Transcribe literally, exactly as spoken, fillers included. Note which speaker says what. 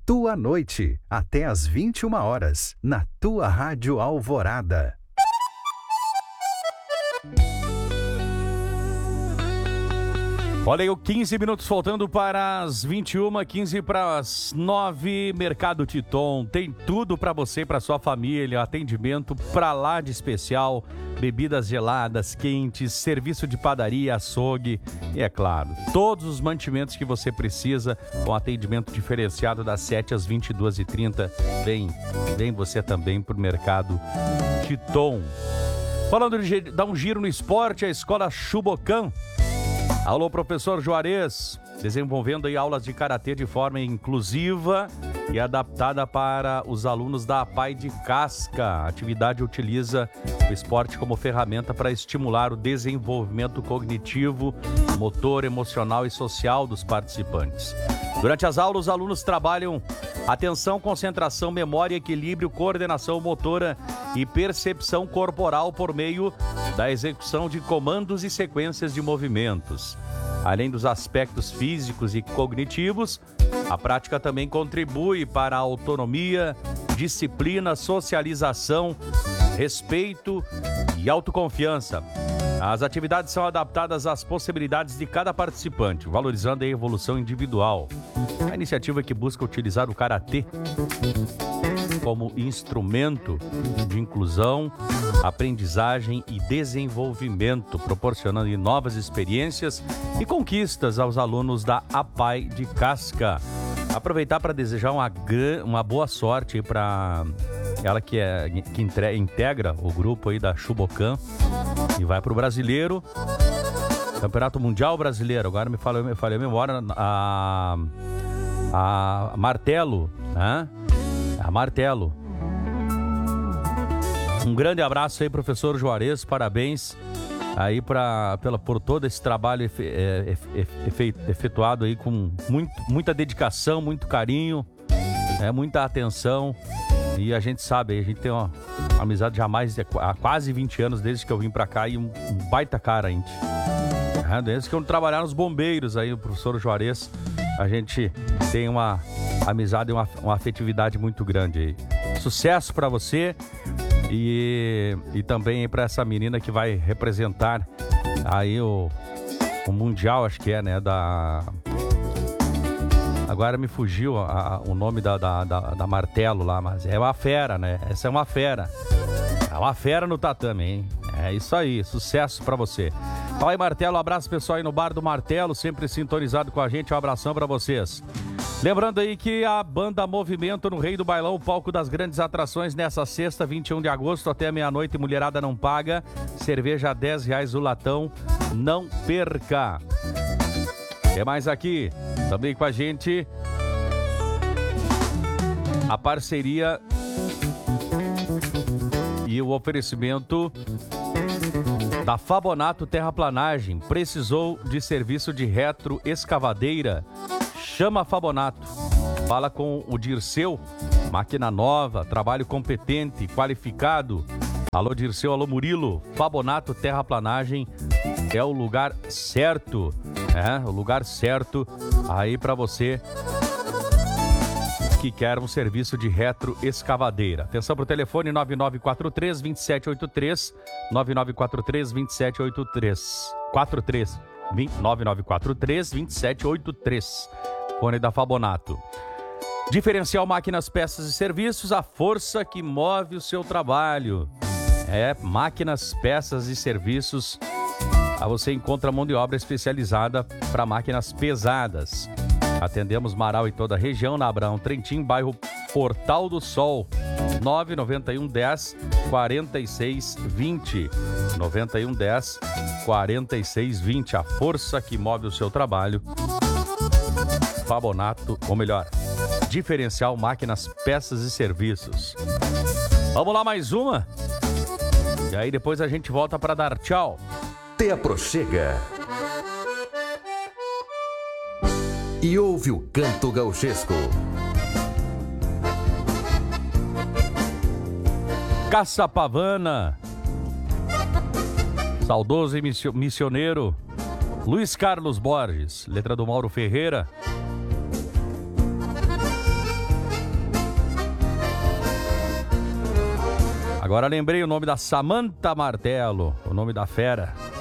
Speaker 1: tua noite, até às vinte e uma horas, na tua Rádio Alvorada.
Speaker 2: Olha aí, quinze minutos faltando para as vinte e uma, quinze para as nove. Mercado Titon tem tudo para você e para sua família. Atendimento para lá de especial, bebidas geladas, quentes, serviço de padaria, açougue e, é claro, todos os mantimentos que você precisa com atendimento diferenciado das sete às vinte e duas e trinta. Vem, vem você também para o Mercado Titon. Falando de dar um giro no esporte, a Escola Shubokan. Alô, professor Juarez, desenvolvendo aí aulas de karatê de forma inclusiva e adaptada para os alunos da APAI de Casca. A atividade utiliza o esporte como ferramenta para estimular o desenvolvimento cognitivo, motor, emocional e social dos participantes. Durante as aulas, os alunos trabalham atenção, concentração, memória, equilíbrio, coordenação motora e percepção corporal por meio da execução de comandos e sequências de movimentos. Além dos aspectos físicos e cognitivos, a prática também contribui para a autonomia, disciplina, socialização, respeito e autoconfiança. As atividades são adaptadas às possibilidades de cada participante, valorizando a evolução individual. A iniciativa que busca utilizar o karatê como instrumento de inclusão, aprendizagem e desenvolvimento, proporcionando novas experiências e conquistas aos alunos da APAI de Casca. Aproveitar para desejar uma, uma boa sorte para ela que, é, que entre, integra o grupo aí da Shubokan e vai para o Brasileiro, Campeonato Mundial Brasileiro. Agora me falei, me falei a memória, a, a Martelo, né? A Martelo. Um grande abraço aí, professor Juarez, parabéns aí pra, pela, por todo esse trabalho efe, é, efe, efetuado aí com muito, muita dedicação, muito carinho, é, muita atenção. E a gente sabe, a gente tem uma amizade já há, mais, há quase vinte anos, desde que eu vim pra cá, e um, um baita cara, a gente. É, desde que eu trabalhar nos bombeiros aí, o professor Juarez, a gente tem uma amizade e uma, uma afetividade muito grande aí. Sucesso pra você e, e também para essa menina que vai representar aí o, o Mundial, acho que é, né, da... Agora me fugiu a, a, o nome da, da, da, da Martelo lá, mas é uma fera, né? Essa é uma fera. É uma fera no tatame, hein? É isso aí, sucesso pra você. Fala aí, Martelo, um abraço pessoal aí no Bar do Martelo, sempre sintonizado com a gente, um abração pra vocês. Lembrando aí que a banda Movimento no Rei do Bailão, o palco das grandes atrações, nessa sexta, vinte e um de agosto, até meia-noite, mulherada não paga, cerveja a dez reais o latão, não perca. O que mais aqui? Também com a gente, a parceria e o oferecimento da Fabonato Terraplanagem. Precisou de serviço de retroescavadeira? Chama a Fabonato. Fala com o Dirceu, máquina nova, trabalho competente, qualificado. Alô Dirceu, alô Murilo. Fabonato Terraplanagem é o lugar certo. É, o lugar certo aí para você que quer um serviço de retroescavadeira. Atenção pro telefone nove nove quatro três, dois sete oito três, nove nove quatro três, dois sete oito três, quatro três, nove nove quatro três, dois sete oito três, fone da Fabonato. Diferencial Máquinas, Peças e Serviços, a força que move o seu trabalho. É, máquinas, peças e serviços. Aí você encontra mão de obra especializada para máquinas pesadas. Atendemos Marau e toda a região, na Abraão Trentim, bairro Portal do Sol. nove nove um, dez, quarenta e seis, vinte. nove um, dez, quarenta e seis, vinte. A força que move o seu trabalho. Fabonato, ou melhor, Diferencial Máquinas, Peças e Serviços. Vamos lá, mais uma? E aí depois a gente volta para dar tchau.
Speaker 3: Te aproxega e ouve o canto gauchesco.
Speaker 2: Caçapavana, saudoso e missioneiro Luiz Carlos Borges, letra do Mauro Ferreira. Agora lembrei o nome da Samantha Martelo, o nome da fera.